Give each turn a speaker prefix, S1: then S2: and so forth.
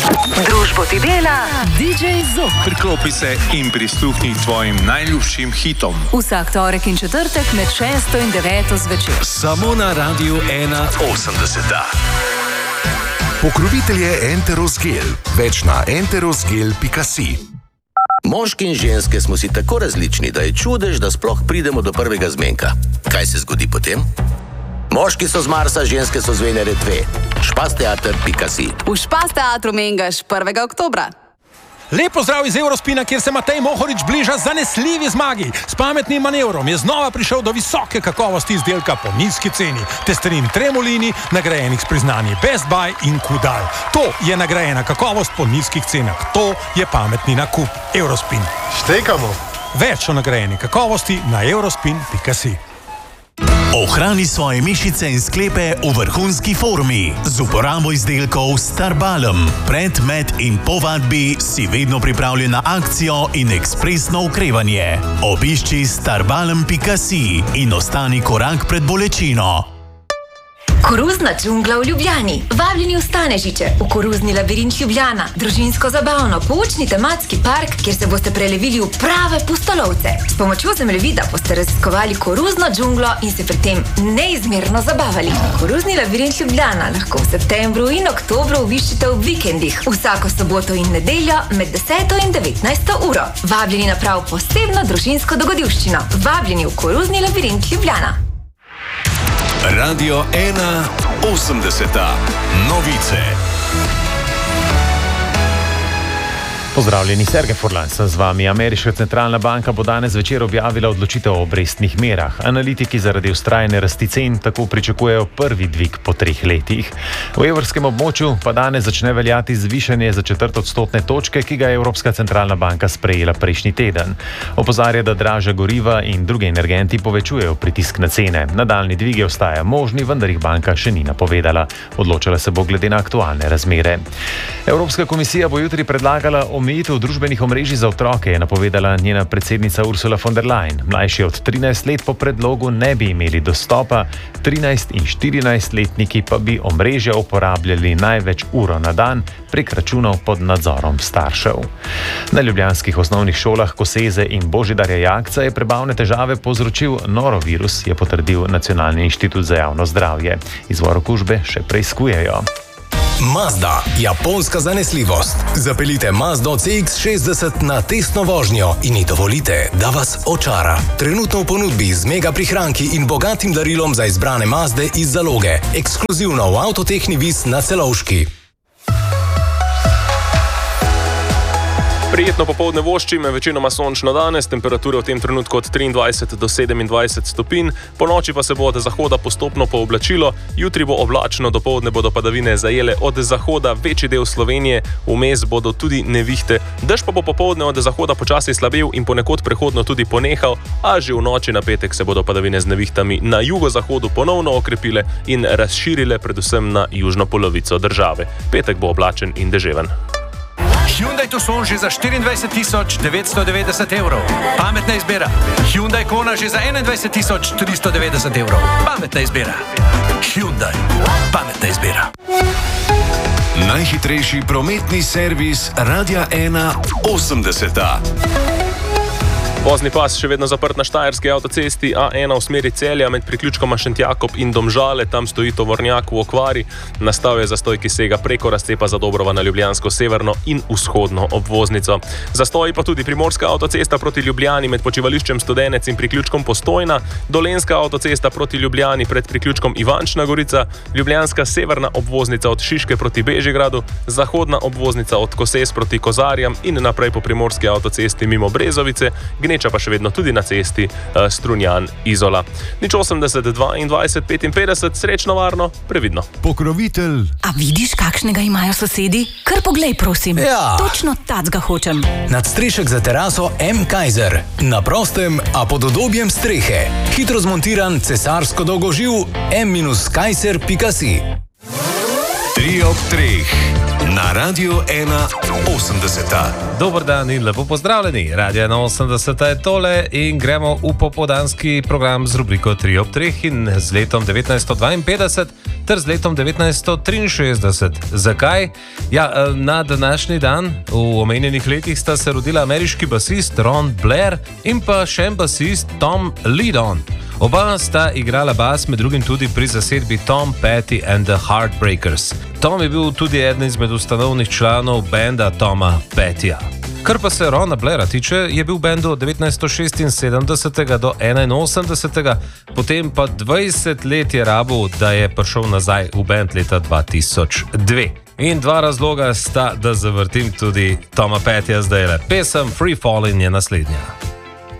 S1: Družbo ti dela DJ Zok.
S2: Priklopi se in prisluhni tvojim najljubšim hitom.
S1: Vsak torek in četrtek med 6 in 9 zvečer.
S3: Samo na Radiu 1.80.
S4: Pokrovitelj je Enterosgel. Več na enterosgel.si.
S5: Moški in ženske smo si tako različni, da je čudež, da sploh pridemo do prvega zmenka. Kaj se zgodi potem? Moški so z Marsa, ženske so z Venere 2. Špasteater.si.
S6: V Špasteatru mengaš 1. oktobra.
S7: Lep pozdrav iz Eurospina, kjer se Matej Mohorič bliža zanesljivi zmagi. S pametnim manevrom je znova prišel do visoke kakovosti izdelka po nizki ceni. Testerin Tremolini, nagrajenih s priznanji Best Buy in Kudal. To je nagrajena kakovost po nizkih cenah. To je pametni nakup. Eurospin.
S8: Štekamo.
S7: Več o nagrajeni kakovosti na eurospin.si.
S3: Ohrani svoje mišice in sklepe v vrhunski formi z uporabo izdelkov Starbalm. Pred, med in po vadbi si vedno pripravljen na akcijo in ekspresno okrevanje. Obišči starbalm.si in ostani korak pred bolečino.
S9: Koruzna džungla v Ljubljani. Vabljeni v Stanežiče, v koruzni labirint Ljubljana. Družinsko zabavno, poučni tematski park, kjer se boste prelevili v prave pustolovce. S pomočjo zemljevida boste raziskovali koruzno džunglo in se pri tem neizmerno zabavali. Koruzni labirint Ljubljana lahko v septembru in oktobru obiščite v vikendih, vsako soboto in nedeljo med 10 in 19 uro. Vabljeni na prav posebno družinsko dogodivščino. Vabljeni v koruzni labirint Ljubljana.
S3: Radio 1.80. Novice.
S10: Pozdravljeni, Sergej Furlan sem z vami. Ameriška centralna banka bo danes zvečer objavila odločitev o obrestnih merah. Analitiki zaradi vztrajne rasti cen tako pričakujejo prvi dvig po 3 letih. V evrskem območju pa danes začne veljati zvišanje za 1/4 odstotne točke, ki ga je Evropska centralna banka sprejela prejšnji teden. Opozarja, da dražja goriva in druge energenti povečujejo pritisk na cene. Nadaljnji dvigi ostaja možni, vendar jih banka še ni napovedala. Odločala se bo glede na aktualne razmere. Evropska komisija bo jutri predlagala omejitev družbenih omrežij za otroke, je napovedala njena predsednica Ursula von der Leyen. Mlajši od 13 let po predlogu ne bi imeli dostopa, 13 in 14-letniki pa bi omrežja uporabljali največ uro na dan prek računov pod nadzorom staršev. Na ljubljanskih osnovnih šolah Koseze in Božidarja Jakca je prebavne težave povzročil norovirus, je potrdil Nacionalni inštitut za javno zdravje. Izvor okužbe še preiskujejo.
S3: Mazda, japonska zanesljivost. Zapeljite Mazdo CX-60 na testno vožnjo in ji dovolite, da vas očara. Trenutno v ponudbi z mega prihranki in bogatim darilom za izbrane Mazde iz zaloge. Ekskluzivno v Avtotehni Vis na Celovški.
S11: Prijetno popoldne voščim, večinoma sončno danes, temperature v tem trenutku od 23 do 27 stopinj, po noči pa se bo od zahoda postopno pooblačilo, jutri bo oblačno, dopoldne bodo padavine zajele od zahoda večji del Slovenije, vmes bodo tudi nevihte. Dež pa bo popoldne od zahoda počasi slabel in ponekod prehodno tudi ponehal, a že v noči na petek se bodo padavine z nevihtami na jugozahodu ponovno okrepile in razširile predvsem na južno polovico države. Petek bo oblačen in deževen.
S12: Hyundai Tucson že za 24.990 evrov. Pametna izbira. Hyundai Kona že za 21.390 evrov. Pametna izbira. Hyundai. Pametna izbira.
S3: Najhitrejši prometni servis Radia 1.80.
S11: Vozni pas še vedno zaprt na štajerski avtocesti A1 v smeri Celja med priključkoma Šentjakob in Domžale, tam stoji tovornjak v okvari. Nastal je zastoj, ki sega preko razcepa Zadobrova na ljubljansko severno in vzhodno obvoznico. Zastoji pa tudi primorska avtocesta proti Ljubljani med počivališčem Studenec in priključkom Postojna, dolenska avtocesta proti Ljubljani pred priključkom Ivančna Gorica, ljubljanska severna obvoznica od Šiške proti Bežigradu, zahodna obvoznica od Koses proti Kozarjam in naprej po primorski avtocesti mimo Brezovice, gneča pa še vedno tudi na cesti Strunjan-Izola. 080 22 55, srečno, varno, previdno.
S3: Pokrovitelj.
S1: A vidiš, kakšnega imajo sosedi? Kar poglej, prosim.
S3: Ja.
S1: Točno tacga hočem.
S3: Nadstrešek za teraso M. Kaiser. Na prostem, a pod udobjem strehe. Hitro zmontiran cesarsko dolgoživ M-kaiser.si. 3 ob 3 na
S4: Radio 180.
S8: Dober dan in lepo pozdravljeni. Radio 180 je tole in gremo v popoldanski program z rubriko 3 ob 3 in z letom 1952 ter z letom 1963. Zakaj? Ja, na današnji dan v omenjenih letih sta se rodila ameriški basist Ron Blair in pa še en basist Tom Lydon. Oba sta igrala bas, med drugim tudi pri zasedbi Tom Petty and the Heartbreakers. Tom je bil tudi eden izmed ustanovnih članov benda Toma Pettyja. Kar pa se Rona Blaira tiče, je bil v bendu od 1976 do 1981, potem pa 20 let je rabil, da je prišel nazaj v bend leta 2002. In dva razloga sta, da zavrtim tudi Toma Pettyja zdajle. Pesem Free Fallin' je naslednja.